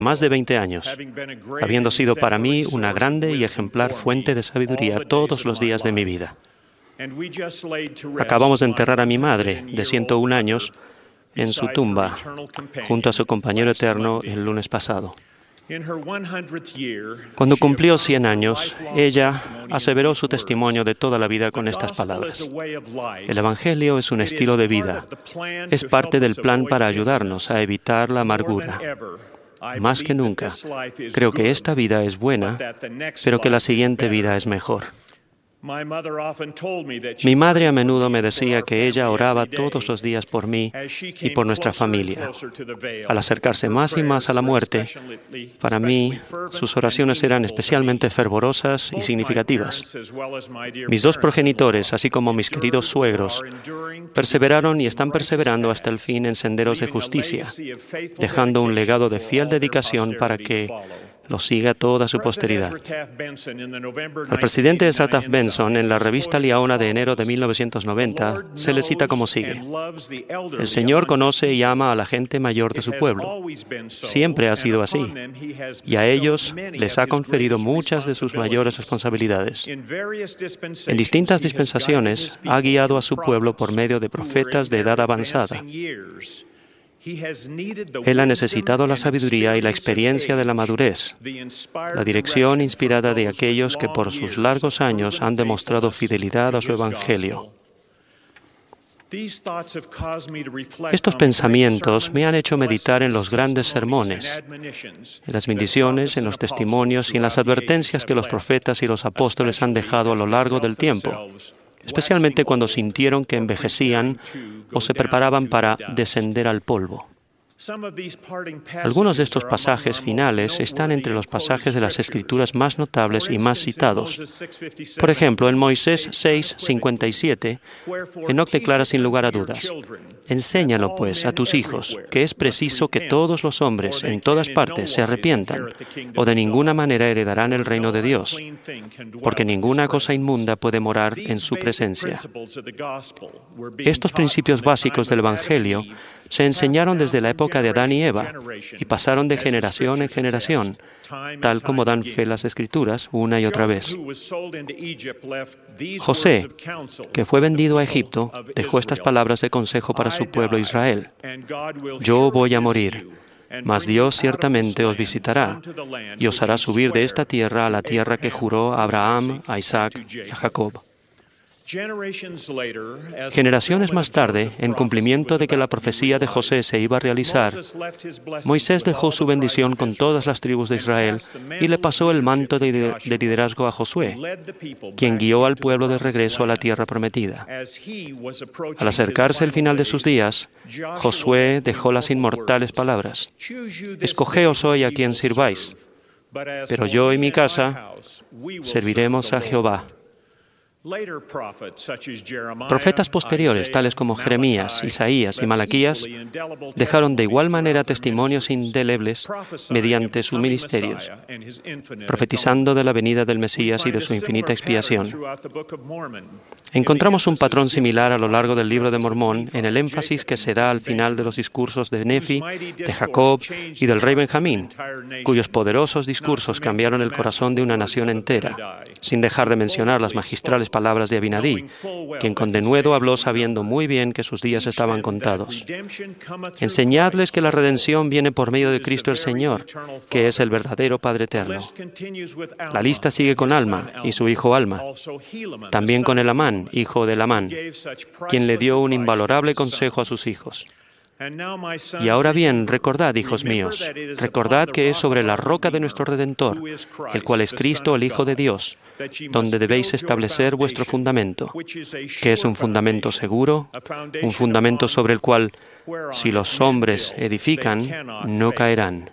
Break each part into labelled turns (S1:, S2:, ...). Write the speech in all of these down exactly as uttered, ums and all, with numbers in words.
S1: más de veinte años, habiendo sido para mí una grande y ejemplar fuente de sabiduría todos los días de mi vida. Acabamos de enterrar a mi madre, de ciento un años, en su tumba, junto a su compañero eterno el lunes pasado. Cuando cumplió cien años, ella aseveró su testimonio de toda la vida con estas palabras: el Evangelio es un estilo de vida, es parte del plan para ayudarnos a evitar la amargura. Más que nunca, creo que esta vida es buena, pero que la siguiente vida es mejor. Mi madre a menudo me decía que ella oraba todos los días por mí y por nuestra familia. Al acercarse más y más a la muerte, para mí, sus oraciones eran especialmente fervorosas y significativas. Mis dos progenitores, así como mis queridos suegros, perseveraron y están perseverando hasta el fin en senderos de justicia, dejando un legado de fiel dedicación para que lo siga toda su posteridad. Al presidente Ezra Taft Benson, en la revista Liaona de enero de mil novecientos noventa, se le cita como sigue: el Señor conoce y ama a la gente mayor de su pueblo. Siempre ha sido así, y a ellos les ha conferido muchas de sus mayores responsabilidades. En distintas dispensaciones ha guiado a su pueblo por medio de profetas de edad avanzada. Él ha necesitado la sabiduría y la experiencia de la madurez, la dirección inspirada de aquellos que por sus largos años han demostrado fidelidad a su Evangelio. Estos pensamientos me han hecho meditar en los grandes sermones, en las bendiciones, en los testimonios y en las advertencias que los profetas y los apóstoles han dejado a lo largo del tiempo, especialmente cuando sintieron que envejecían o se preparaban para descender al polvo. Algunos de estos pasajes finales están entre los pasajes de las Escrituras más notables y más citados. Por ejemplo, en Moisés seis, cincuenta y siete, Enoc declara sin lugar a dudas: enséñalo, pues, a tus hijos, que es preciso que todos los hombres en todas partes se arrepientan, o de ninguna manera heredarán el reino de Dios, porque ninguna cosa inmunda puede morar en su presencia. Estos principios básicos del Evangelio se enseñaron desde la época de Adán y Eva y pasaron de generación en generación, tal como dan fe las Escrituras una y otra vez. José, que fue vendido a Egipto, dejó estas palabras de consejo para su pueblo Israel: yo voy a morir, mas Dios ciertamente os visitará y os hará subir de esta tierra a la tierra que juró a Abraham, a Isaac y a Jacob. Generaciones más tarde, en cumplimiento de que la profecía de José se iba a realizar, Moisés dejó su bendición con todas las tribus de Israel y le pasó el manto de liderazgo a Josué, quien guió al pueblo de regreso a la tierra prometida. Al acercarse el final de sus días, Josué dejó las inmortales palabras: escogeos hoy a quien sirváis, pero yo y mi casa serviremos a Jehová. Profetas posteriores, tales como Jeremías, Isaías y Malaquías, dejaron de igual manera testimonios indelebles mediante sus ministerios, profetizando de la venida del Mesías y de su infinita expiación. Encontramos un patrón similar a lo largo del libro de Mormón en el énfasis que se da al final de los discursos de Nefi, de Jacob y del rey Benjamín, cuyos poderosos discursos cambiaron el corazón de una nación entera, sin dejar de mencionar las magistrales palabras de Abinadí, quien con denuedo habló sabiendo muy bien que sus días estaban contados. Enseñadles que la redención viene por medio de Cristo el Señor, que es el verdadero Padre eterno. La lista sigue con Alma y su hijo Alma, también con Elamán, hijo de Elamán, quien le dio un invalorable consejo a sus hijos. Y ahora bien, recordad, hijos míos, recordad que es sobre la roca de nuestro Redentor, el cual es Cristo, el Hijo de Dios, donde debéis establecer vuestro fundamento, que es un fundamento seguro, un fundamento sobre el cual, si los hombres edifican, no caerán.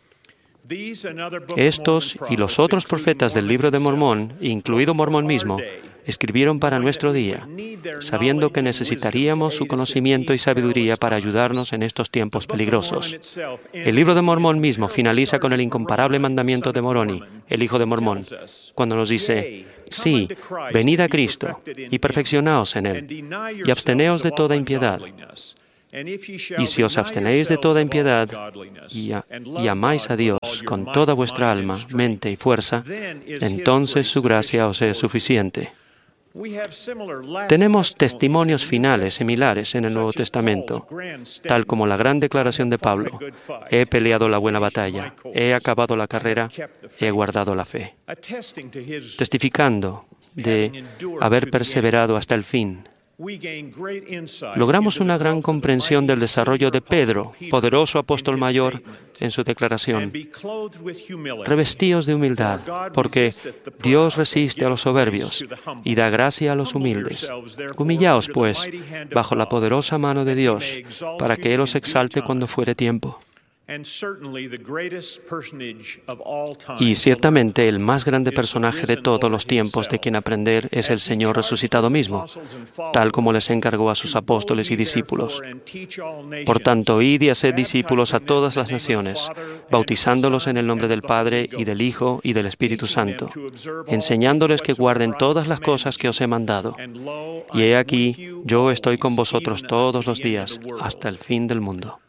S1: Estos y los otros profetas del libro de Mormón, incluido Mormón mismo, escribieron para nuestro día, sabiendo que necesitaríamos su conocimiento y sabiduría para ayudarnos en estos tiempos peligrosos. El libro de Mormón mismo finaliza con el incomparable mandamiento de Moroni, el hijo de Mormón, cuando nos dice: sí, venid a Cristo y perfeccionaos en Él, y absteneos de toda impiedad. Y si os abstenéis de toda impiedad y, a, y amáis a Dios con toda vuestra alma, mente y fuerza, entonces su gracia os es suficiente. Tenemos testimonios finales similares en el Nuevo Testamento, tal como la gran declaración de Pablo: he peleado la buena batalla, he acabado la carrera, he guardado la fe, testificando de haber perseverado hasta el fin. Logramos una gran comprensión del desarrollo de Pedro, poderoso apóstol mayor, en su declaración: revestíos de humildad, porque Dios resiste a los soberbios y da gracia a los humildes. Humillaos, pues, bajo la poderosa mano de Dios, para que Él os exalte cuando fuere tiempo. Y ciertamente el más grande personaje de todos los tiempos de quien aprender es el Señor resucitado mismo, tal como les encargó a sus apóstoles y discípulos. Por tanto, id y haced discípulos a todas las naciones, bautizándolos en el nombre del Padre y del Hijo y del Espíritu Santo, enseñándoles que guarden todas las cosas que os he mandado. Y he aquí, yo estoy con vosotros todos los días, hasta el fin del mundo.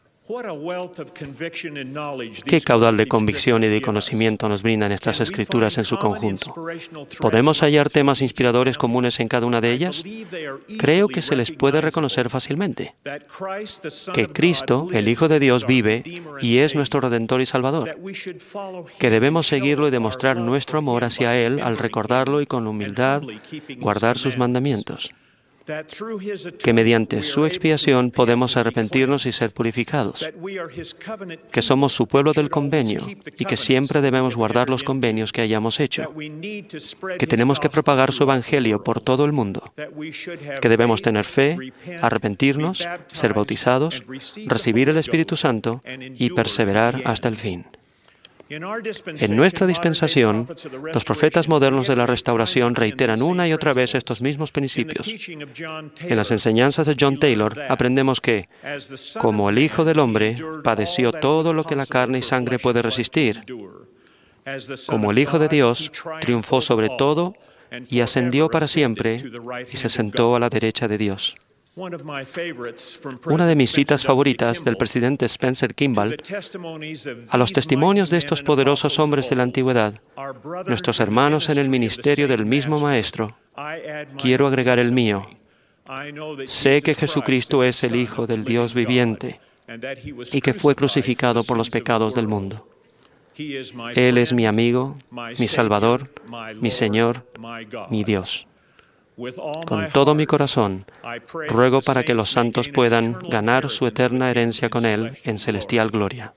S1: Qué caudal de convicción y de conocimiento nos brindan estas Escrituras en su conjunto. ¿Podemos hallar temas inspiradores comunes en cada una de ellas? Creo que se les puede reconocer fácilmente. Que Cristo, el Hijo de Dios, vive y es nuestro Redentor y Salvador. Que debemos seguirlo y demostrar nuestro amor hacia Él al recordarlo y con humildad guardar sus mandamientos. Que mediante su expiación podemos arrepentirnos y ser purificados, que somos su pueblo del convenio y que siempre debemos guardar los convenios que hayamos hecho, que tenemos que propagar su evangelio por todo el mundo, que debemos tener fe, arrepentirnos, ser bautizados, recibir el Espíritu Santo y perseverar hasta el fin. En nuestra dispensación, los profetas modernos de la Restauración reiteran una y otra vez estos mismos principios. En las enseñanzas de John Taylor aprendemos que, como el Hijo del Hombre, padeció todo lo que la carne y sangre puede resistir. Como el Hijo de Dios, triunfó sobre todo y ascendió para siempre y se sentó a la derecha de Dios. Una de mis citas favoritas del presidente Spencer Kimball: a los testimonios de estos poderosos hombres de la antigüedad, nuestros hermanos en el ministerio del mismo Maestro, quiero agregar el mío. Sé que Jesucristo es el Hijo del Dios viviente y que fue crucificado por los pecados del mundo. Él es mi amigo, mi Salvador, mi Señor, mi Dios. Con todo mi corazón, ruego para que los santos puedan ganar su eterna herencia con Él en celestial gloria.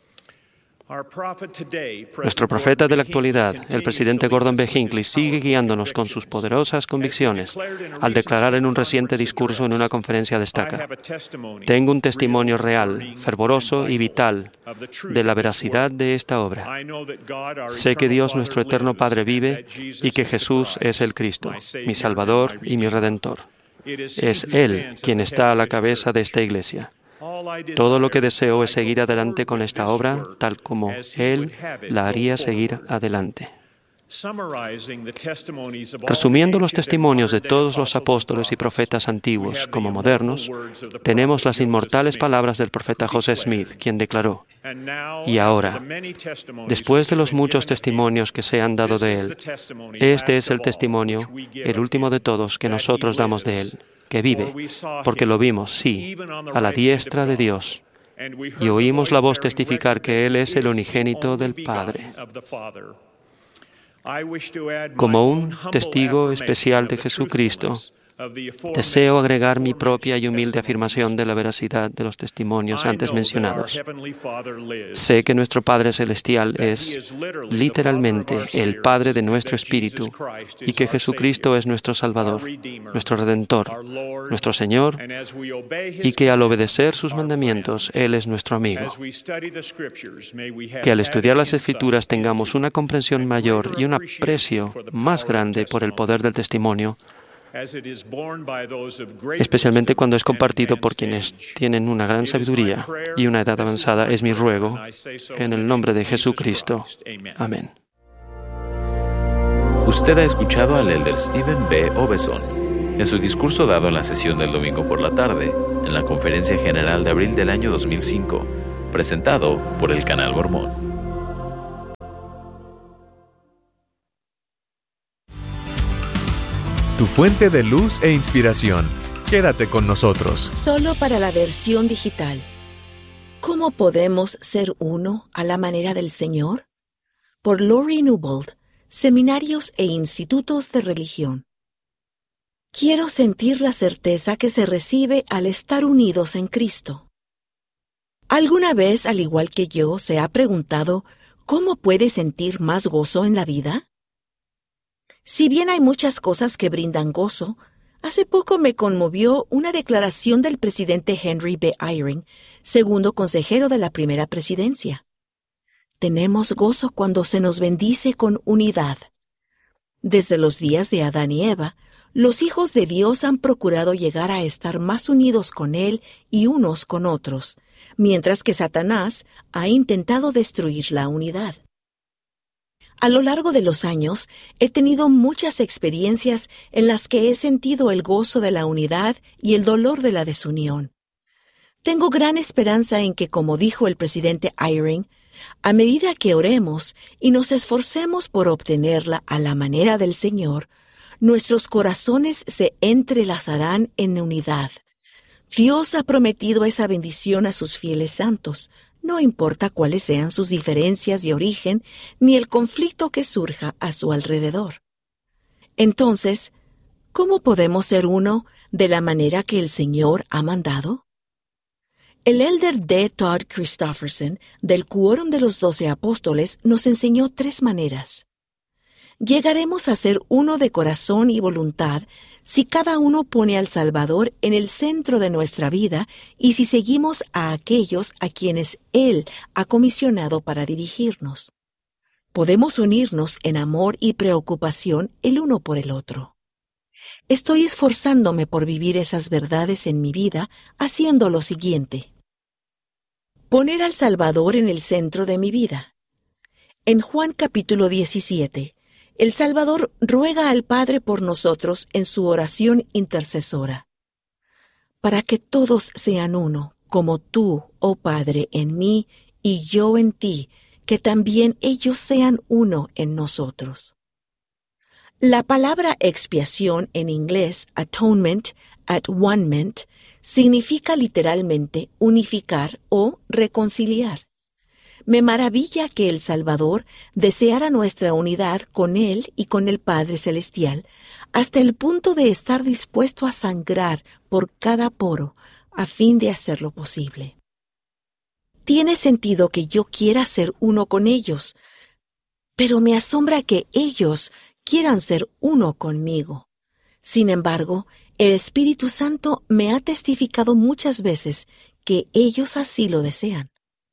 S1: Nuestro profeta de la actualidad, el presidente Gordon B. Hinckley, sigue guiándonos con sus poderosas convicciones al declarar en un reciente discurso en una conferencia destaca: tengo un testimonio real, fervoroso y vital de la veracidad de esta obra. Sé que Dios, nuestro eterno Padre, vive y que Jesús es el Cristo, mi Salvador y mi Redentor. Es Él quien está a la cabeza de esta iglesia. Todo lo que deseo es seguir adelante con esta obra, tal como Él la haría seguir adelante. Resumiendo los testimonios de todos los apóstoles y profetas antiguos como modernos, tenemos las inmortales palabras del profeta José Smith, quien declaró: y ahora, después de los muchos testimonios que se han dado de Él, este es el testimonio, el último de todos, que nosotros damos de Él, que vive, porque lo vimos, sí, a la diestra de Dios, y oímos la voz testificar que Él es el unigénito del Padre. Como un testigo especial de Jesucristo, deseo agregar mi propia y humilde afirmación de la veracidad de los testimonios antes mencionados. Sé que nuestro Padre Celestial es literalmente el Padre de nuestro espíritu y que Jesucristo es nuestro Salvador, nuestro Redentor, nuestro Señor, y que al obedecer sus mandamientos, Él es nuestro amigo. Que al estudiar las Escrituras tengamos una comprensión mayor y un aprecio más grande por el poder del testimonio, especialmente cuando es compartido por quienes tienen una gran sabiduría y una edad avanzada, es mi ruego, en el nombre de Jesucristo. Amén.
S2: Usted ha escuchado al elder Stephen B. Obeson. En su discurso dado en la sesión del domingo por la tarde, en la Conferencia General de abril del año dos mil cinco, presentado por el Canal Mormón.
S3: Tu fuente de luz e inspiración. Quédate con nosotros.
S4: Solo para la versión digital. ¿Cómo podemos ser uno a la manera del Señor? Por Lori Newbold, Seminarios e Institutos de Religión. Quiero sentir la certeza que se recibe al estar unidos en Cristo. ¿Alguna vez, al igual que yo, se ha preguntado cómo puede sentir más gozo en la vida? Si bien hay muchas cosas que brindan gozo, hace poco me conmovió una declaración del presidente Henry B. Eyring, segundo consejero de la primera presidencia. Tenemos gozo cuando se nos bendice con unidad. Desde los días de Adán y Eva, los hijos de Dios han procurado llegar a estar más unidos con Él y unos con otros, mientras que Satanás ha intentado destruir la unidad. A lo largo de los años, he tenido muchas experiencias en las que he sentido el gozo de la unidad y el dolor de la desunión. Tengo gran esperanza en que, como dijo el presidente Eyring, a medida que oremos y nos esforcemos por obtenerla a la manera del Señor, nuestros corazones se entrelazarán en unidad. Dios ha prometido esa bendición a sus fieles santos, no importa cuáles sean sus diferencias de origen ni el conflicto que surja a su alrededor. Entonces, ¿cómo podemos ser uno de la manera que el Señor ha mandado? El elder D. Todd Christofferson, del Quórum de los Doce Apóstoles, nos enseñó tres maneras. Llegaremos a ser uno de corazón y voluntad si cada uno pone al Salvador en el centro de nuestra vida y si seguimos a aquellos a quienes Él ha comisionado para dirigirnos. Podemos unirnos en amor y preocupación el uno por el otro. Estoy esforzándome por vivir esas verdades en mi vida haciendo lo siguiente. Poner al Salvador en el centro de mi vida. En Juan capítulo diecisiete, el Salvador ruega al Padre por nosotros en su oración intercesora. Para que todos sean uno, como tú, oh Padre, en mí y yo en ti, que también ellos sean uno en nosotros. La palabra expiación en inglés, atonement, at-one-ment, significa literalmente unificar o reconciliar. Me maravilla que el Salvador deseara nuestra unidad con Él y con el Padre Celestial, hasta el punto de estar dispuesto a sangrar por cada poro a fin de hacerlo posible. Tiene sentido que yo quiera ser uno con ellos, pero me asombra que ellos quieran ser uno conmigo. Sin embargo, el Espíritu Santo me ha testificado muchas veces que ellos así lo desean.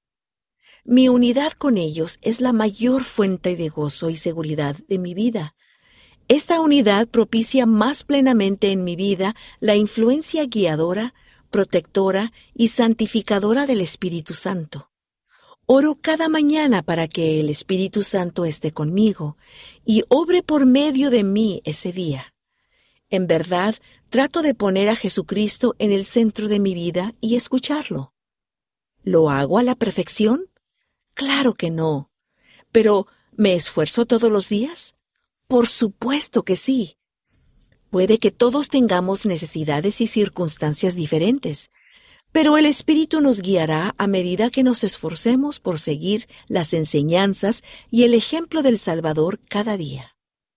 S4: Mi unidad con ellos es la mayor fuente de gozo y seguridad de mi vida. Esta unidad propicia más plenamente en mi vida la influencia guiadora, protectora y santificadora del Espíritu Santo. Oro cada mañana para que el Espíritu Santo esté conmigo y obre por medio de mí ese día. En verdad, trato de poner a Jesucristo en el centro de mi vida y escucharlo. ¿Lo hago a la perfección? Claro que no. ¿Pero me esfuerzo todos los días? Por supuesto que sí. Puede que todos tengamos necesidades y circunstancias diferentes, pero el Espíritu nos guiará a medida que nos esforcemos por seguir las enseñanzas y el ejemplo del Salvador cada día.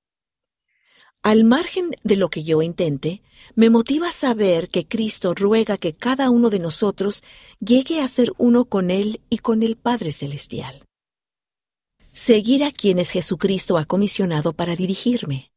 S4: Al margen de lo que yo intente, me motiva saber que Cristo ruega que cada uno de nosotros llegue a ser uno con Él y con el Padre Celestial. Seguir a quienes Jesucristo ha comisionado para dirigirme.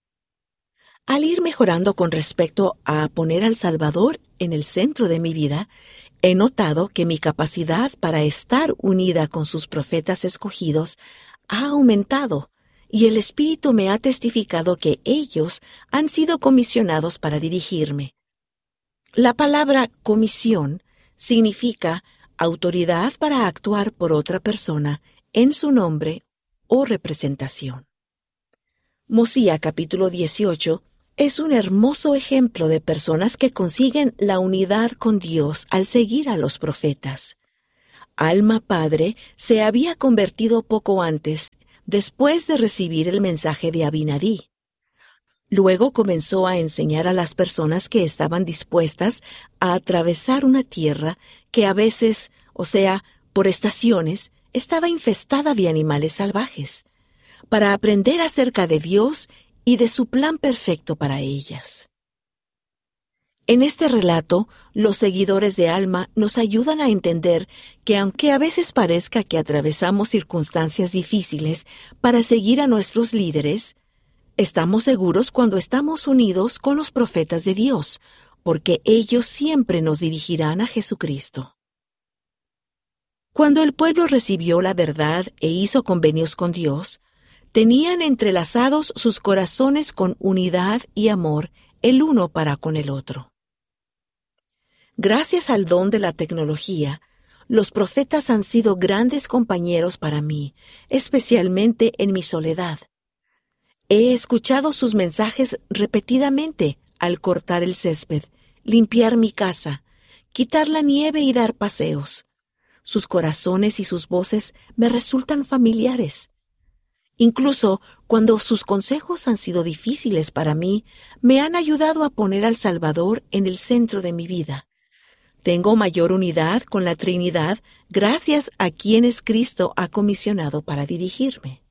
S4: Al ir mejorando con respecto a poner al Salvador en el centro de mi vida, he notado que mi capacidad para estar unida con sus profetas escogidos ha aumentado, y el Espíritu me ha testificado que ellos han sido comisionados para dirigirme. La palabra comisión significa autoridad para actuar por otra persona en su nombre o representación. Mosía capítulo dieciocho, es un hermoso ejemplo de personas que consiguen la unidad con Dios al seguir a los profetas. Alma padre se había convertido poco antes, después de recibir el mensaje de Abinadí. Luego comenzó a enseñar a las personas que estaban dispuestas a atravesar una tierra que a veces, o sea, por estaciones, estaba infestada de animales salvajes, para aprender acerca de Dios y de su plan perfecto para ellas. En este relato, los seguidores de Alma nos ayudan a entender que aunque a veces parezca que atravesamos circunstancias difíciles para seguir a nuestros líderes, estamos seguros cuando estamos unidos con los profetas de Dios, porque ellos siempre nos dirigirán a Jesucristo. Cuando el pueblo recibió la verdad e hizo convenios con Dios, tenían entrelazados sus corazones con unidad y amor el uno para con el otro. Gracias al don de la tecnología, los profetas han sido grandes compañeros para mí, especialmente en mi soledad. He escuchado sus mensajes repetidamente al cortar el césped, limpiar mi casa, quitar la nieve y dar paseos. Sus corazones y sus voces me resultan familiares. Incluso cuando sus consejos han sido difíciles para mí, me han ayudado a poner al Salvador en el centro de mi vida. Tengo mayor unidad con la Trinidad gracias a quienes Cristo ha comisionado para dirigirme.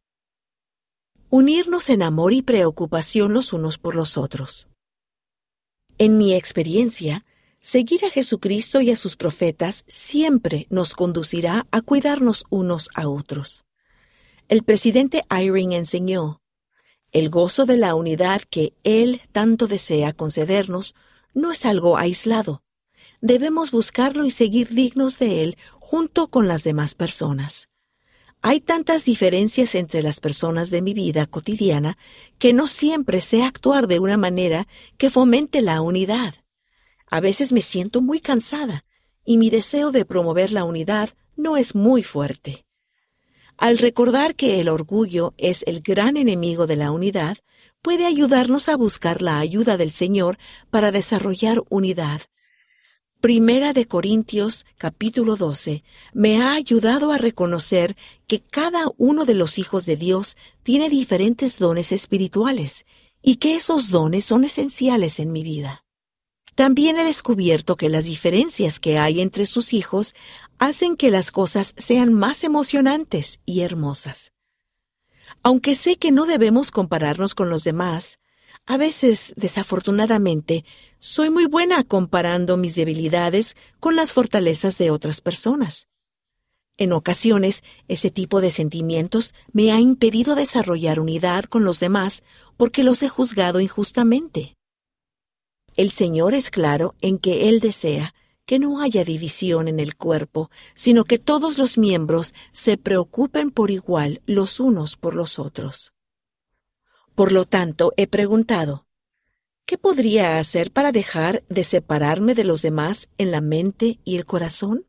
S4: Unirnos en amor y preocupación los unos por los otros. En mi experiencia, seguir a Jesucristo y a sus profetas siempre nos conducirá a cuidarnos unos a otros. El presidente Eyring enseñó, el gozo de la unidad que Él tanto desea concedernos no es algo aislado. Debemos buscarlo y seguir dignos de Él junto con las demás personas. Hay tantas diferencias entre las personas de mi vida cotidiana que no siempre sé actuar de una manera que fomente la unidad. A veces me siento muy cansada y mi deseo de promover la unidad no es muy fuerte. Al recordar que el orgullo es el gran enemigo de la unidad, puede ayudarnos a buscar la ayuda del Señor para desarrollar unidad. Primera de Corintios, capítulo doce, me ha ayudado a reconocer que cada uno de los hijos de Dios tiene diferentes dones espirituales y que esos dones son esenciales en mi vida. También he descubierto que las diferencias que hay entre sus hijos hacen que las cosas sean más emocionantes y hermosas. Aunque sé que no debemos compararnos con los demás, a veces, desafortunadamente, soy muy buena comparando mis debilidades con las fortalezas de otras personas. En ocasiones, ese tipo de sentimientos me ha impedido desarrollar unidad con los demás porque los he juzgado injustamente. El Señor es claro en que Él desea que no haya división en el cuerpo, sino que todos los miembros se preocupen por igual los unos por los otros. Por lo tanto, he preguntado, ¿qué podría hacer para dejar de separarme de los demás en la mente y el corazón?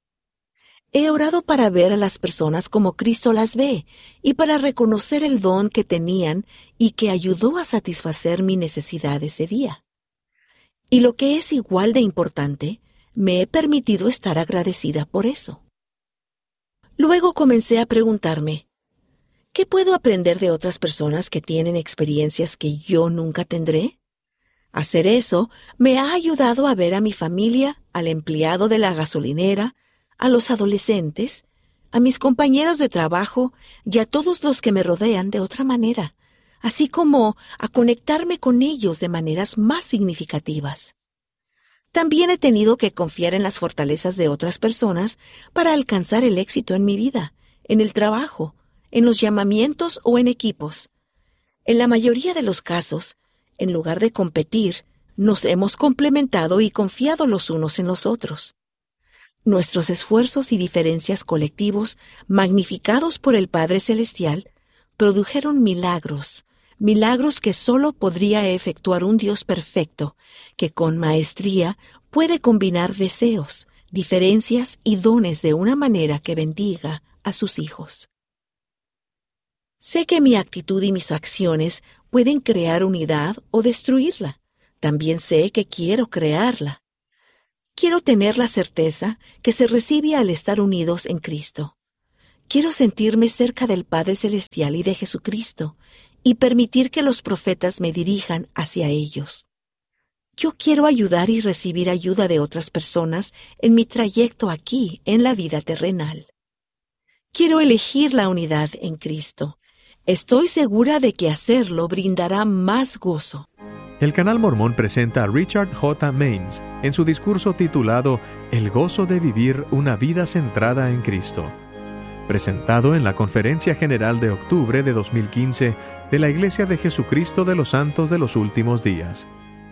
S4: He orado para ver a las personas como Cristo las ve y para reconocer el don que tenían y que ayudó a satisfacer mi necesidad ese día. Y lo que es igual de importante, me he permitido estar agradecida por eso. Luego comencé a preguntarme, ¿qué puedo aprender de otras personas que tienen experiencias que yo nunca tendré? Hacer eso me ha ayudado a ver a mi familia, al empleado de la gasolinera, a los adolescentes, a mis compañeros de trabajo y a todos los que me rodean de otra manera, así como a conectarme con ellos de maneras más significativas. También he tenido que confiar en las fortalezas de otras personas para alcanzar el éxito en mi vida, en el trabajo, en los llamamientos o en equipos. En la mayoría de los casos, en lugar de competir, nos hemos complementado y confiado los unos en los otros. Nuestros esfuerzos y diferencias colectivos, magnificados por el Padre Celestial, produjeron milagros, milagros que solo podría efectuar un Dios perfecto, que con maestría puede combinar deseos, diferencias y dones de una manera que bendiga a sus hijos. Sé que mi actitud y mis acciones pueden crear unidad o destruirla. También sé que quiero crearla. Quiero tener la certeza que se recibe al estar unidos en Cristo. Quiero sentirme cerca del Padre Celestial y de Jesucristo y permitir que los profetas me dirijan hacia ellos. Yo quiero ayudar y recibir ayuda de otras personas en mi trayecto aquí en la vida terrenal. Quiero elegir la unidad en Cristo. Estoy segura de que hacerlo brindará más gozo.
S3: El Canal Mormón presenta a Richard J. Maines en su discurso titulado El gozo de vivir una vida centrada en Cristo, presentado en la Conferencia General de octubre de dos mil quince de la Iglesia de Jesucristo de los Santos de los Últimos Días.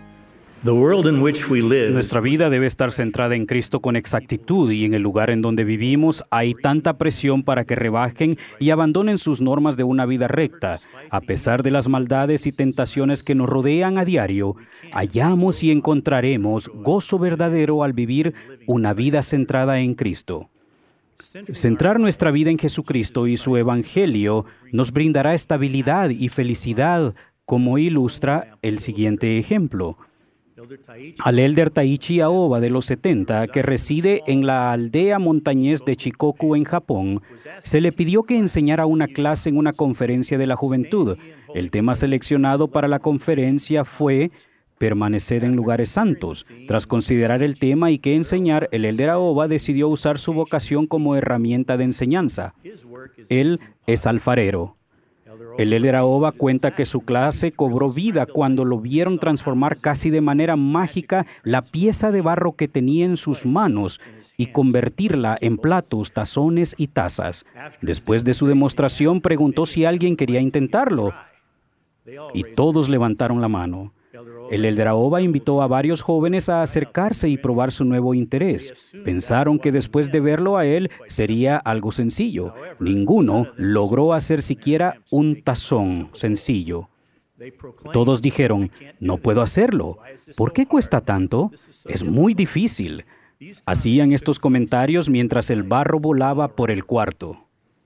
S5: Nuestra vida debe estar centrada en Cristo con exactitud, y en el lugar en donde vivimos hay tanta presión para que rebajen y abandonen sus normas de una vida recta. A pesar de las maldades y tentaciones que nos rodean a diario, hallamos y encontraremos gozo verdadero al vivir una vida centrada en Cristo. Centrar nuestra vida en Jesucristo y su Evangelio nos brindará estabilidad y felicidad, como ilustra el siguiente ejemplo. Al elder Taichi Aoba de los setenta, que reside en la aldea montañés de Shikoku en Japón, se le pidió que enseñara una clase en una conferencia de la juventud. El tema seleccionado para la conferencia fue permanecer en lugares santos. Tras considerar el tema y qué enseñar, el elder Aoba decidió usar su vocación como herramienta de enseñanza. Él es alfarero. El elder Aoba cuenta que su clase cobró vida cuando lo vieron transformar casi de manera mágica la pieza de barro que tenía en sus manos y convertirla en platos, tazones y tazas. Después de su demostración, preguntó si alguien quería intentarlo, y todos levantaron la mano. El elder Aoba invitó a varios jóvenes a acercarse y probar su nuevo interés. Pensaron que después de verlo a él sería algo sencillo. Ninguno logró hacer siquiera un tazón sencillo. Todos dijeron, no puedo hacerlo. ¿Por qué cuesta tanto? Es muy difícil. Hacían estos comentarios mientras el barro volaba por el cuarto.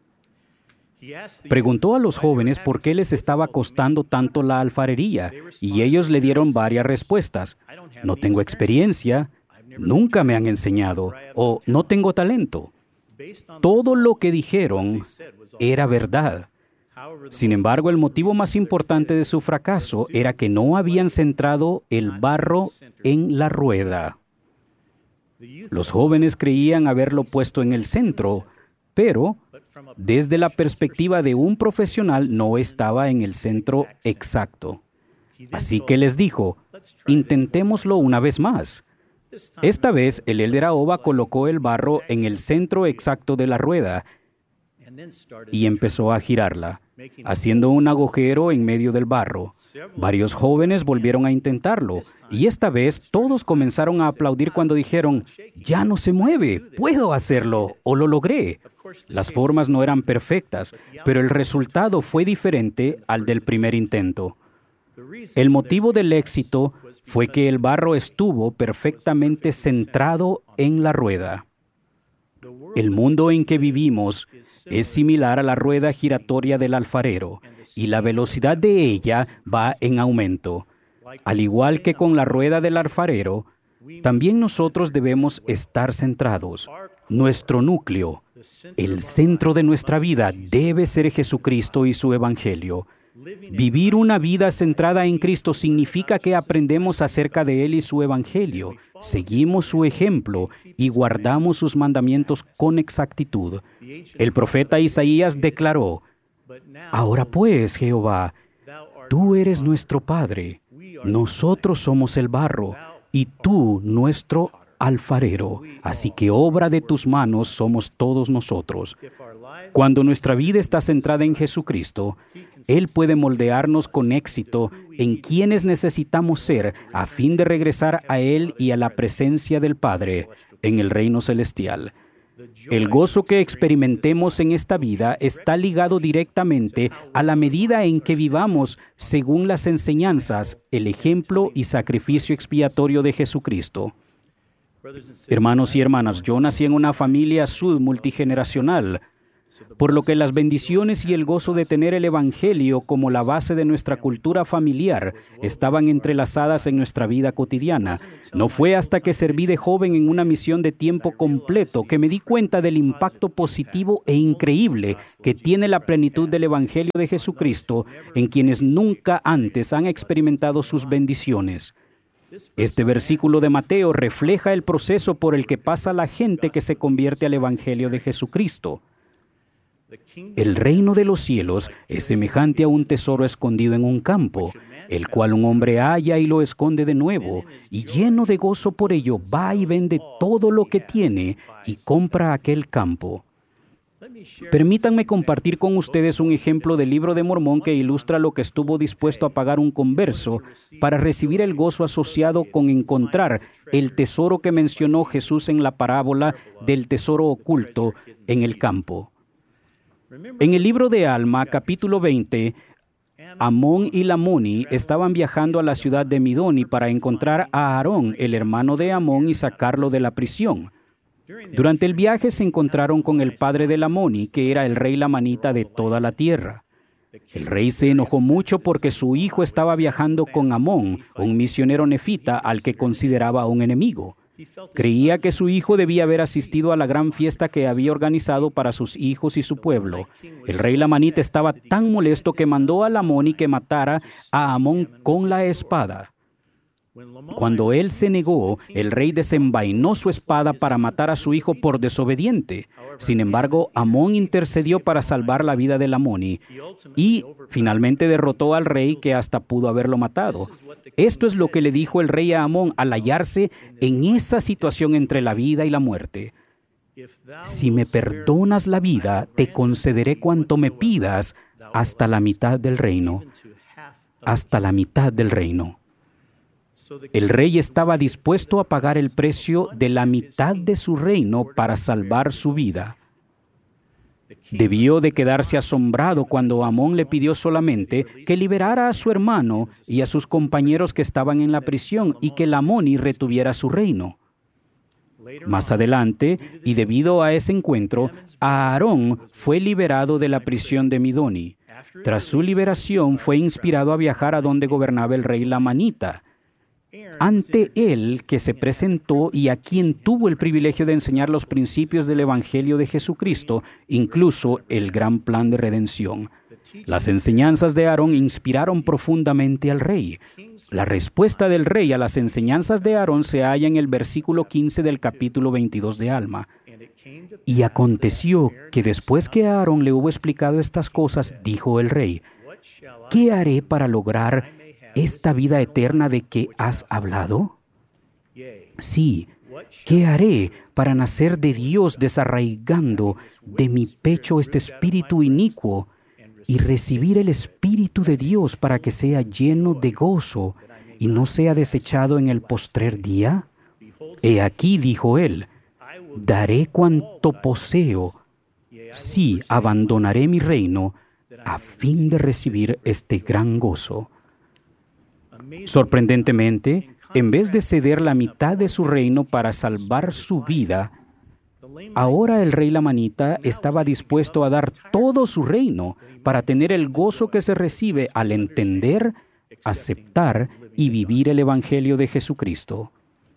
S5: Preguntó a los jóvenes por qué les estaba costando tanto la alfarería, y ellos le dieron varias respuestas. No tengo experiencia, nunca me han enseñado, o no tengo talento. Todo lo que dijeron era verdad. Sin embargo, el motivo más importante de su fracaso era que no habían centrado el barro en la rueda. Los jóvenes creían haberlo puesto en el centro, pero desde la perspectiva de un profesional no estaba en el centro exacto. Así que les dijo, intentémoslo una vez más. Esta vez el elder Aoba colocó el barro en el centro exacto de la rueda y empezó a girarla, haciendo un agujero en medio del barro. Varios jóvenes volvieron a intentarlo, y esta vez todos comenzaron a aplaudir cuando dijeron, «Ya no se mueve, puedo hacerlo, o lo logré». Las formas no eran perfectas, pero el resultado fue diferente al del primer intento. El motivo del éxito fue que el barro estuvo perfectamente centrado en la rueda. El mundo en que vivimos es similar a la rueda giratoria del alfarero, y la velocidad de ella va en aumento. Al igual que con la rueda del alfarero, también nosotros debemos estar centrados. Nuestro núcleo, el centro de nuestra vida, debe ser Jesucristo y su Evangelio. Vivir una vida centrada en Cristo significa que aprendemos acerca de Él y su Evangelio, seguimos su ejemplo y guardamos sus mandamientos con exactitud. El profeta Isaías declaró, «Ahora pues, Jehová, tú eres nuestro Padre, nosotros somos el barro, y tú nuestro alfarero, así que obra de tus manos somos todos nosotros». Cuando nuestra vida está centrada en Jesucristo, Él puede moldearnos con éxito en quienes necesitamos ser a fin de regresar a Él y a la presencia del Padre en el reino celestial. El gozo que experimentemos en esta vida está ligado directamente a la medida en que vivamos según las enseñanzas, el ejemplo y sacrificio expiatorio de Jesucristo. Hermanos y hermanas, yo nací en una familia sud multigeneracional. por lo que las bendiciones y el gozo de tener el Evangelio como la base de nuestra cultura familiar estaban entrelazadas en nuestra vida cotidiana. No fue hasta que serví de joven en una misión de tiempo completo que me di cuenta del impacto positivo e increíble que tiene la plenitud del Evangelio de Jesucristo en quienes nunca antes han experimentado sus bendiciones. Este versículo de Mateo refleja el proceso por el que pasa la gente que se convierte al Evangelio de Jesucristo. El reino de los cielos es semejante a un tesoro escondido en un campo, el cual un hombre halla y lo esconde de nuevo, y lleno de gozo por ello va y vende todo lo que tiene y compra aquel campo. Permítanme compartir con ustedes un ejemplo del Libro de Mormón que ilustra lo que estuvo dispuesto a pagar un converso para recibir el gozo asociado con encontrar el tesoro que mencionó Jesús en la parábola del tesoro oculto en el campo. En el libro de Alma, capítulo veinte, Amón y Lamoni estaban viajando a la ciudad de Midoni para encontrar a Aarón, el hermano de Amón, y sacarlo de la prisión. Durante el viaje se encontraron con el padre de Lamoni, que era el rey lamanita de toda la tierra. El rey se enojó mucho porque su hijo estaba viajando con Amón, un misionero nefita al que consideraba un enemigo. Creía que su hijo debía haber asistido a la gran fiesta que había organizado para sus hijos y su pueblo. El rey lamanita estaba tan molesto que mandó a Lamoni que matara a Amón con la espada. Cuando él se negó, el rey desenvainó su espada para matar a su hijo por desobediente. Sin embargo, Amón intercedió para salvar la vida de Lamoni y finalmente derrotó al rey, que hasta pudo haberlo matado. Esto es lo que le dijo el rey a Amón al hallarse en esa situación entre la vida y la muerte. Si me perdonas la vida, te concederé cuanto me pidas hasta la mitad del reino. Hasta la mitad del reino. El rey estaba dispuesto a pagar el precio de la mitad de su reino para salvar su vida. Debió de quedarse asombrado cuando Amón le pidió solamente que liberara a su hermano y a sus compañeros que estaban en la prisión y que Lamoni retuviera su reino. Más adelante, y debido a ese encuentro, Aarón fue liberado de la prisión de Midoni. Tras su liberación, fue inspirado a viajar a donde gobernaba el rey lamanita. Ante él que se presentó y a quien tuvo el privilegio de enseñar los principios del Evangelio de Jesucristo, incluso el gran plan de redención. Las enseñanzas de Aarón inspiraron profundamente al rey. La respuesta del rey a las enseñanzas de Aarón se halla en el versículo quince del capítulo veintidós de Alma. Y aconteció que después que Aarón le hubo explicado estas cosas, dijo el rey: ¿qué haré para lograr esta vida eterna de que has hablado? Sí, ¿qué haré para nacer de Dios desarraigando de mi pecho este espíritu inicuo y recibir el Espíritu de Dios para que sea lleno de gozo y no sea desechado en el postrer día? He aquí, dijo él, daré cuanto poseo, sí, abandonaré mi reino a fin de recibir este gran gozo. Sorprendentemente, en vez de ceder la mitad de su reino para salvar su vida, ahora el rey lamanita estaba dispuesto a dar todo su reino para tener el gozo que se recibe al entender, aceptar y vivir el Evangelio de Jesucristo.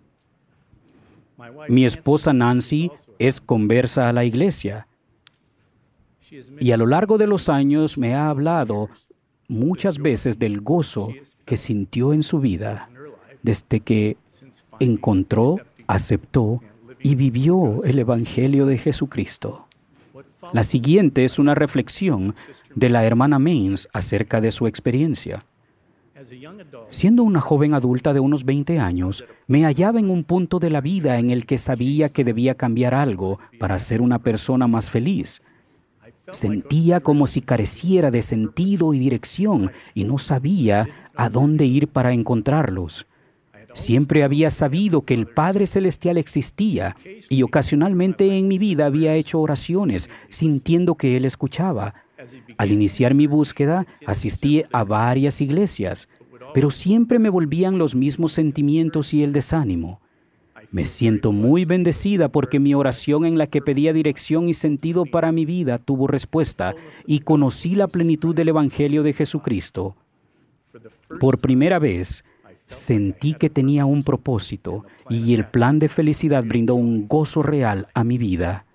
S5: Mi esposa Nancy es conversa a la iglesia y a lo largo de los años me ha hablado muchas veces del gozo que sintió en su vida desde que encontró, aceptó y vivió el Evangelio de Jesucristo. La siguiente es una reflexión de la hermana Mains acerca de su experiencia. Siendo una joven adulta de unos veinte años, me hallaba en un punto de la vida en el que sabía que debía cambiar algo para ser una persona más feliz. Sentía como si careciera de sentido y dirección y no sabía a dónde ir para encontrarlos. Siempre había sabido que el Padre Celestial existía y ocasionalmente en mi vida había hecho oraciones sintiendo que Él escuchaba. Al iniciar mi búsqueda, asistí a varias iglesias, pero siempre me volvían los mismos sentimientos y el desánimo. Me siento muy bendecida porque mi oración en la que pedía dirección y sentido para mi vida tuvo respuesta y conocí la plenitud del Evangelio de Jesucristo. Por primera vez, sentí que tenía un propósito y el plan de felicidad brindó un gozo real a mi vida.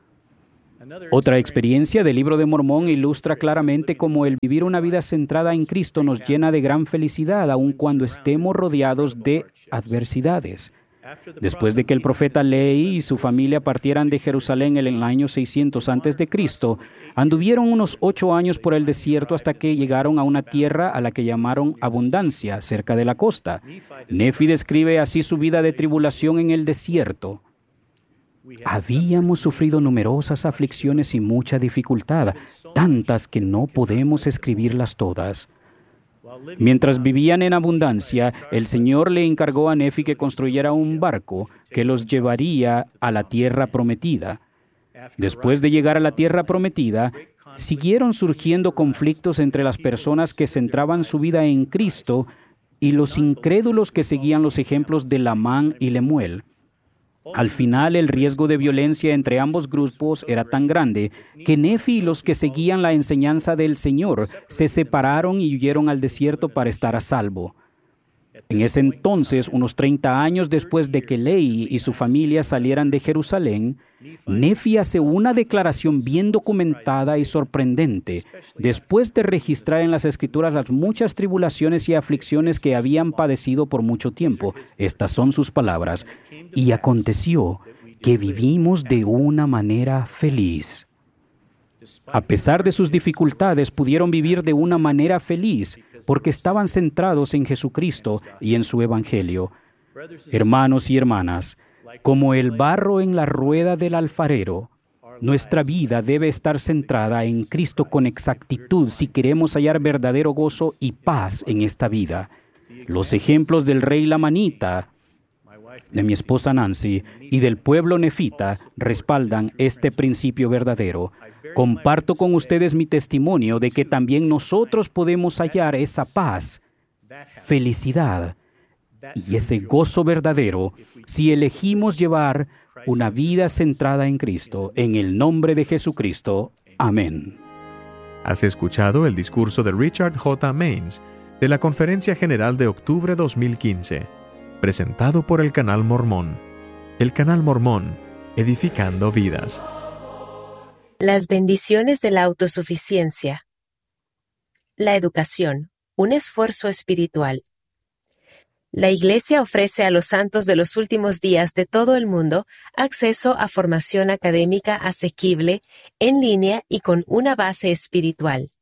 S5: Otra experiencia del Libro de Mormón ilustra claramente cómo el vivir una vida centrada en Cristo nos llena de gran felicidad, aun cuando estemos rodeados de adversidades. Después de que el profeta Lehi y su familia partieran de Jerusalén en el año seiscientos antes de Cristo, anduvieron unos ocho años por el desierto hasta que llegaron a una tierra a la que llamaron Abundancia, cerca de la costa. Nefi describe así su vida de tribulación en el desierto. Habíamos sufrido numerosas aflicciones y mucha dificultad, tantas que no podemos escribirlas todas. Mientras vivían en abundancia, el Señor le encargó a Nefi que construyera un barco que los llevaría a la tierra prometida. Después de llegar a la tierra prometida, siguieron surgiendo conflictos entre las personas que centraban su vida en Cristo y los incrédulos que seguían los ejemplos de Lamán y Lemuel. Al final, el riesgo de violencia entre ambos grupos era tan grande que Nefi y los que seguían la enseñanza del Señor se separaron y huyeron al desierto para estar a salvo. En ese entonces, unos treinta años después de que Lehi y su familia salieran de Jerusalén, Nefi hace una declaración bien documentada y sorprendente, después de registrar en las Escrituras las muchas tribulaciones y aflicciones que habían padecido por mucho tiempo. Estas son sus palabras: y aconteció que vivimos de una manera feliz. A pesar de sus dificultades, pudieron vivir de una manera feliz porque estaban centrados en Jesucristo y en su Evangelio. Hermanos y hermanas, como el barro en la rueda del alfarero, nuestra vida debe estar centrada en Cristo con exactitud si queremos hallar verdadero gozo y paz en esta vida. Los ejemplos del rey lamanita, de mi esposa Nancy y del pueblo nefita respaldan este principio verdadero. Comparto con ustedes mi testimonio de que también nosotros podemos hallar esa paz, felicidad y ese gozo verdadero si elegimos llevar una vida centrada en Cristo. En el nombre de Jesucristo. Amén.
S3: Has escuchado el discurso de Richard J. Maines de la Conferencia General de octubre dos mil quince, presentado por el Canal Mormón. El Canal Mormón, edificando vidas.
S6: Las bendiciones de la autosuficiencia. La educación, un esfuerzo espiritual. La Iglesia ofrece a los santos de los últimos días de todo el mundo acceso a formación académica asequible, en línea y con una base espiritual.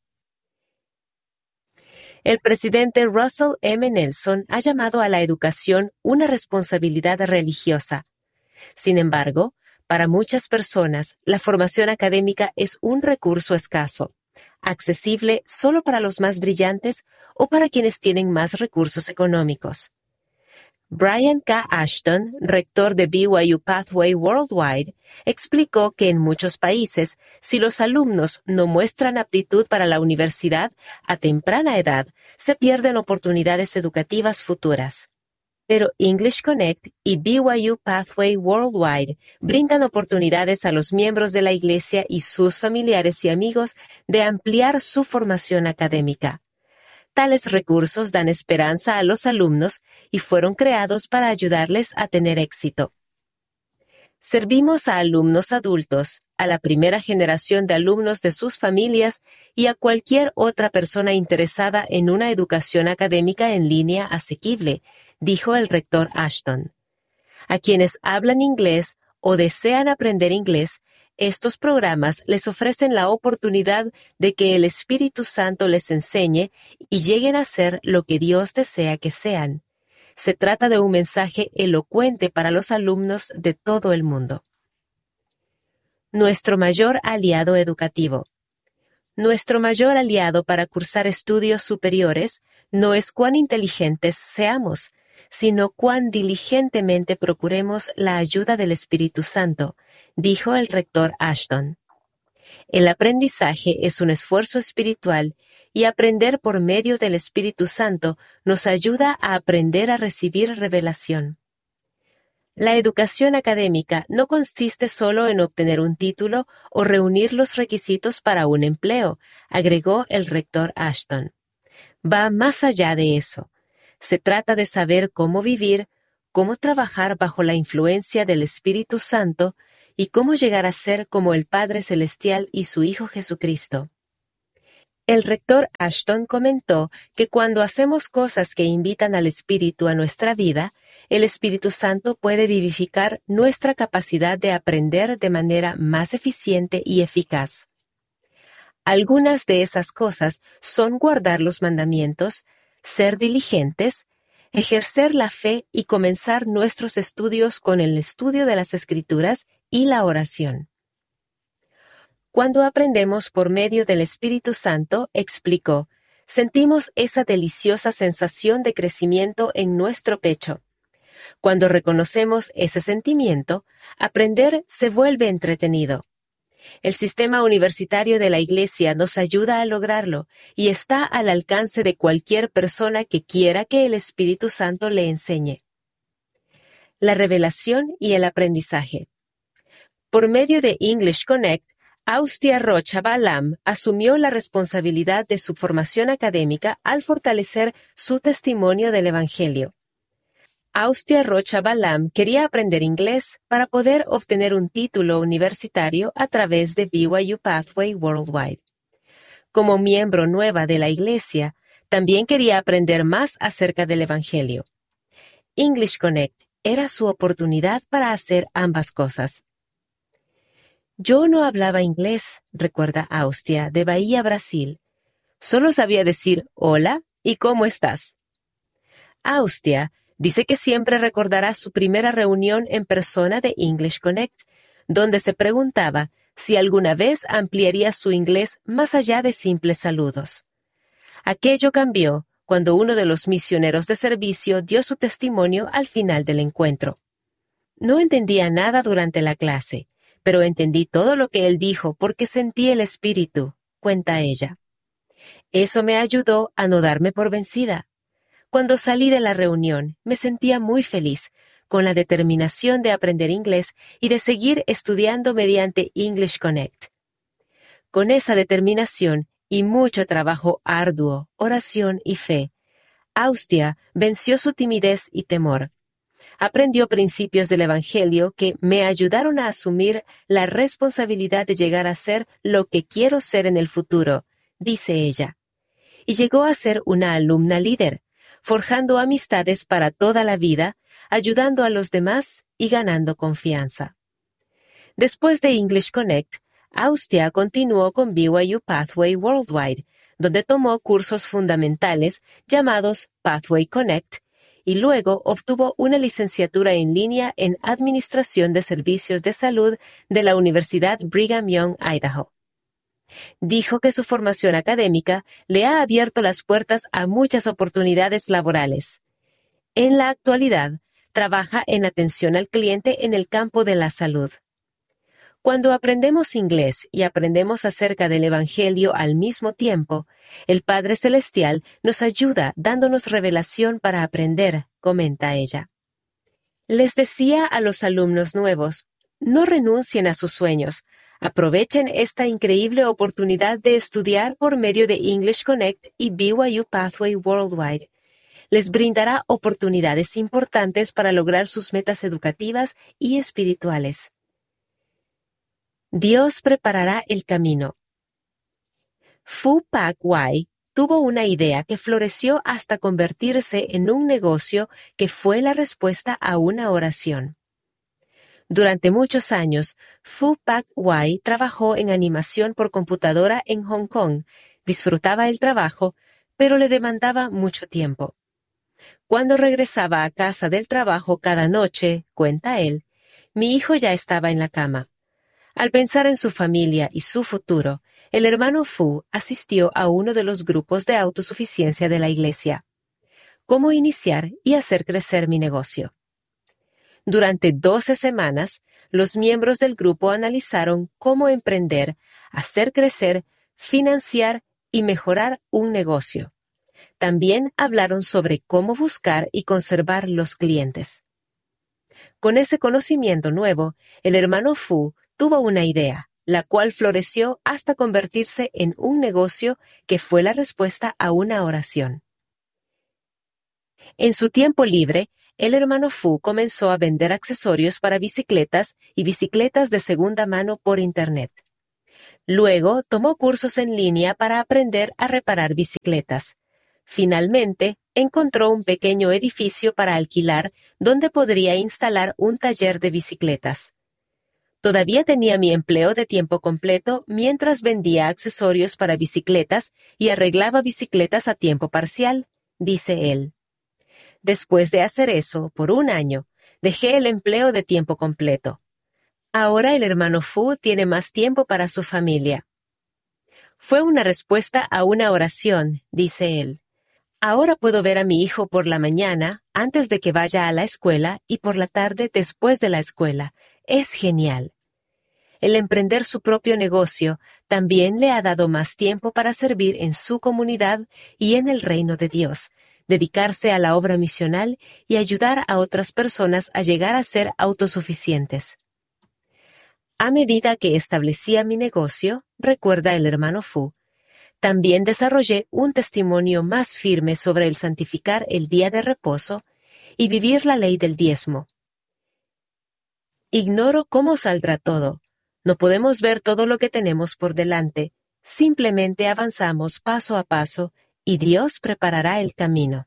S6: El presidente Russell M. Nelson ha llamado a la educación una responsabilidad religiosa. Sin embargo, para muchas personas, la formación académica es un recurso escaso, accesible solo para los más brillantes o para quienes tienen más recursos económicos. Brian K. Ashton, rector de B Y U Pathway Worldwide, explicó que en muchos países, si los alumnos no muestran aptitud para la universidad a temprana edad, se pierden oportunidades educativas futuras. Pero English Connect y B Y U Pathway Worldwide brindan oportunidades a los miembros de la Iglesia y sus familiares y amigos de ampliar su formación académica. Tales recursos dan esperanza a los alumnos y fueron creados para ayudarles a tener éxito. Servimos a alumnos adultos, a la primera generación de alumnos de sus familias y a cualquier otra persona interesada en una educación académica en línea asequible, dijo el rector Ashton. A quienes hablan inglés o desean aprender inglés, estos programas les ofrecen la oportunidad de que el Espíritu Santo les enseñe y lleguen a ser lo que Dios desea que sean. Se trata de un mensaje elocuente para los alumnos de todo el mundo. Nuestro mayor aliado educativo. Nuestro mayor aliado para cursar estudios superiores no es cuán inteligentes seamos, sino cuán diligentemente procuremos la ayuda del Espíritu Santo, dijo el rector Ashton. El aprendizaje es un esfuerzo espiritual y aprender por medio del Espíritu Santo nos ayuda a aprender a recibir revelación. La educación académica no consiste solo en obtener un título o reunir los requisitos para un empleo, agregó el rector Ashton. Va más allá de eso. Se trata de saber cómo vivir, cómo trabajar bajo la influencia del Espíritu Santo y cómo llegar a ser como el Padre Celestial y su Hijo Jesucristo. El rector Ashton comentó que cuando hacemos cosas que invitan al Espíritu a nuestra vida, el Espíritu Santo puede vivificar nuestra capacidad de aprender de manera más eficiente y eficaz. Algunas de esas cosas son guardar los mandamientos, ser diligentes, ejercer la fe y comenzar nuestros estudios con el estudio de las Escrituras y la oración. Cuando aprendemos por medio del Espíritu Santo, explicó, sentimos esa deliciosa sensación de crecimiento en nuestro pecho. Cuando reconocemos ese sentimiento, aprender se vuelve entretenido. El sistema universitario de la Iglesia nos ayuda a lograrlo y está al alcance de cualquier persona que quiera que el Espíritu Santo le enseñe. La revelación y el aprendizaje. Por medio de English Connect, Austia Rocha Balam asumió la responsabilidad de su formación académica al fortalecer su testimonio del Evangelio. Austia Rocha Balam quería aprender inglés para poder obtener un título universitario a través de B Y U Pathway Worldwide. Como miembro nueva de la Iglesia, también quería aprender más acerca del Evangelio. English Connect era su oportunidad para hacer ambas cosas. Yo no hablaba inglés, recuerda Austia, de Bahía, Brasil. Solo sabía decir hola y ¿cómo estás? Austia dice que siempre recordará su primera reunión en persona de English Connect, donde se preguntaba si alguna vez ampliaría su inglés más allá de simples saludos. Aquello cambió cuando uno de los misioneros de servicio dio su testimonio al final del encuentro. No entendía nada durante la clase, pero entendí todo lo que él dijo porque sentí el Espíritu, cuenta ella. Eso me ayudó a no darme por vencida. Cuando salí de la reunión, me sentía muy feliz, con la determinación de aprender inglés y de seguir estudiando mediante English Connect. Con esa determinación y mucho trabajo arduo, oración y fe, Austia venció su timidez y temor. Aprendió principios del Evangelio que me ayudaron a asumir la responsabilidad de llegar a ser lo que quiero ser en el futuro, dice ella. Y llegó a ser una alumna líder, forjando amistades para toda la vida, ayudando a los demás y ganando confianza. Después de English Connect, Austia continuó con B Y U Pathway Worldwide, donde tomó cursos fundamentales llamados Pathway Connect, y luego obtuvo una licenciatura en línea en Administración de Servicios de Salud de la Universidad Brigham Young, Idaho. Dijo que su formación académica le ha abierto las puertas a muchas oportunidades laborales. En la actualidad, trabaja en atención al cliente en el campo de la salud. Cuando aprendemos inglés y aprendemos acerca del Evangelio al mismo tiempo, el Padre Celestial nos ayuda dándonos revelación para aprender, comenta ella. Les decía a los alumnos nuevos, no renuncien a sus sueños, aprovechen esta increíble oportunidad de estudiar por medio de English Connect y B Y U Pathway Worldwide. Les brindará oportunidades importantes para lograr sus metas educativas y espirituales. Dios preparará el camino. Phu Pak Wai tuvo una idea que floreció hasta convertirse en un negocio que fue la respuesta a una oración. Durante muchos años, Phu Pak Wai trabajó en animación por computadora en Hong Kong, disfrutaba el trabajo, pero le demandaba mucho tiempo. Cuando regresaba a casa del trabajo cada noche, cuenta él, mi hijo ya estaba en la cama. Al pensar en su familia y su futuro, el hermano Phu asistió a uno de los grupos de autosuficiencia de la iglesia. ¿Cómo iniciar y hacer crecer mi negocio? Durante doce semanas, los miembros del grupo analizaron cómo emprender, hacer crecer, financiar y mejorar un negocio. También hablaron sobre cómo buscar y conservar los clientes. Con ese conocimiento nuevo, el hermano Fu tuvo una idea, la cual floreció hasta convertirse en un negocio que fue la respuesta a una oración. En su tiempo libre, el hermano Fu comenzó a vender accesorios para bicicletas y bicicletas de segunda mano por Internet. Luego tomó cursos en línea para aprender a reparar bicicletas. Finalmente, encontró un pequeño edificio para alquilar donde podría instalar un taller de bicicletas. Todavía tenía mi empleo de tiempo completo mientras vendía accesorios para bicicletas y arreglaba bicicletas a tiempo parcial, dice él. Después de hacer eso, por un año, dejé el empleo de tiempo completo. Ahora el hermano Fu tiene más tiempo para su familia. Fue una respuesta a una oración, dice él. Ahora puedo ver a mi hijo por la mañana, antes de que vaya a la escuela, y por la tarde después de la escuela. Es genial. El emprender su propio negocio también le ha dado más tiempo para servir en su comunidad y en el reino de Dios, dedicarse a la obra misional y ayudar a otras personas a llegar a ser autosuficientes. A medida que establecía mi negocio, recuerda el hermano Fu, también desarrollé un testimonio más firme sobre el santificar el día de reposo y vivir la ley del diezmo. Ignoro cómo saldrá todo. No podemos ver todo lo que tenemos por delante. Simplemente avanzamos paso a paso y Dios preparará el camino.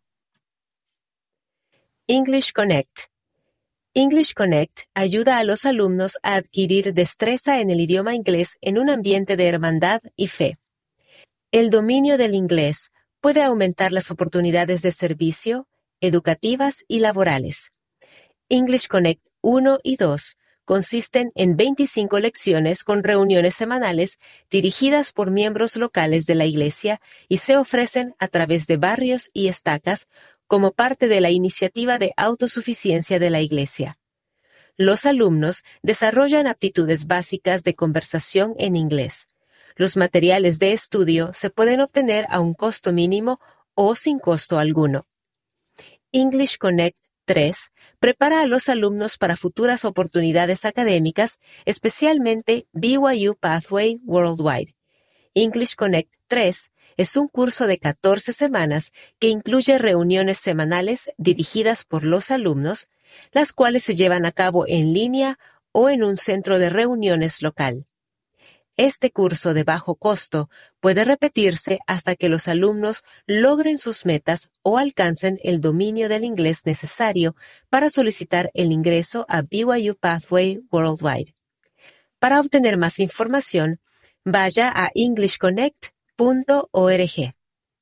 S6: English Connect. English Connect ayuda a los alumnos a adquirir destreza en el idioma inglés en un ambiente de hermandad y fe. El dominio del inglés puede aumentar las oportunidades de servicio, educativas y laborales. English Connect uno y dos consisten en veinticinco lecciones con reuniones semanales dirigidas por miembros locales de la Iglesia y se ofrecen a través de barrios y estacas como parte de la iniciativa de autosuficiencia de la Iglesia. Los alumnos desarrollan aptitudes básicas de conversación en inglés. Los materiales de estudio se pueden obtener a un costo mínimo o sin costo alguno. English Connect tres prepara a los alumnos para futuras oportunidades académicas, especialmente B Y U Pathway Worldwide. English Connect tres es un curso de catorce semanas que incluye reuniones semanales dirigidas por los alumnos, las cuales se llevan a cabo en línea o en un centro de reuniones local. Este curso de bajo costo puede repetirse hasta que los alumnos logren sus metas o alcancen el dominio del inglés necesario para solicitar el ingreso a B Y U Pathway Worldwide. Para obtener más información, vaya a english connect punto org.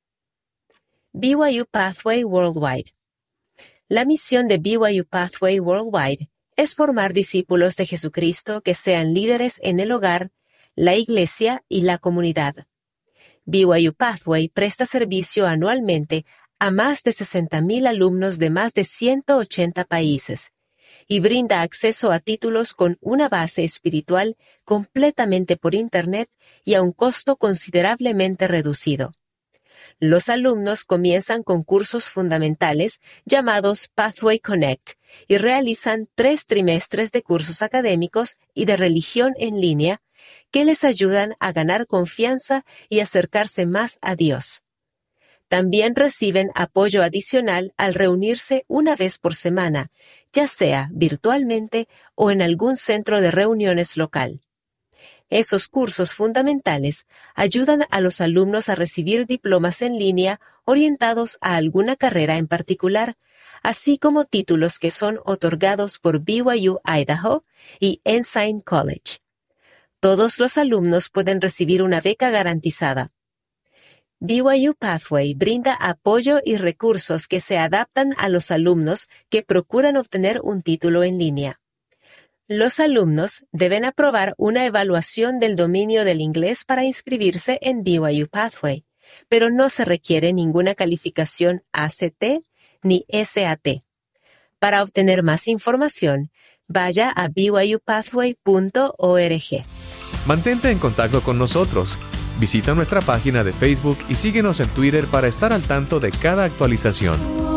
S6: B Y U Pathway Worldwide. La misión de B Y U Pathway Worldwide es formar discípulos de Jesucristo que sean líderes en el hogar, la iglesia y la comunidad. B Y U Pathway presta servicio anualmente a más de sesenta mil alumnos de más de ciento ochenta países y brinda acceso a títulos con una base espiritual completamente por Internet y a un costo considerablemente reducido. Los alumnos comienzan con cursos fundamentales llamados Pathway Connect y realizan tres trimestres de cursos académicos y de religión en línea que les ayudan a ganar confianza y acercarse más a Dios. También reciben apoyo adicional al reunirse una vez por semana, ya sea virtualmente o en algún centro de reuniones local. Esos cursos fundamentales ayudan a los alumnos a recibir diplomas en línea orientados a alguna carrera en particular, así como títulos que son otorgados por B Y U Idaho y Ensign College. Todos los alumnos pueden recibir una beca garantizada. B Y U Pathway brinda apoyo y recursos que se adaptan a los alumnos que procuran obtener un título en línea. Los alumnos deben aprobar una evaluación del dominio del inglés para inscribirse en B Y U Pathway, pero no se requiere ninguna calificación A C T ni S A T. Para obtener más información, vaya a b y u pathway punto org.
S3: Mantente en contacto con nosotros. Visita nuestra página de Facebook y síguenos en Twitter para estar al tanto de cada actualización.